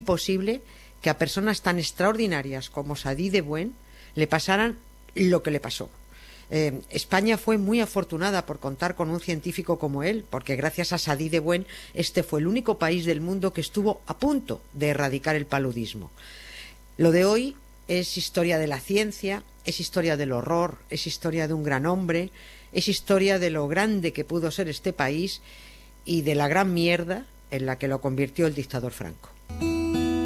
imposible que a personas tan extraordinarias como Sadi de Buen le pasaran lo que le pasó. España fue muy afortunada por contar con un científico como él, porque gracias a Sadi de Buen este fue el único país del mundo que estuvo a punto de erradicar el paludismo. Lo de hoy es historia de la ciencia, es historia del horror, es historia de un gran hombre, es historia de lo grande que pudo ser este país y de la gran mierda en la que lo convirtió el dictador Franco.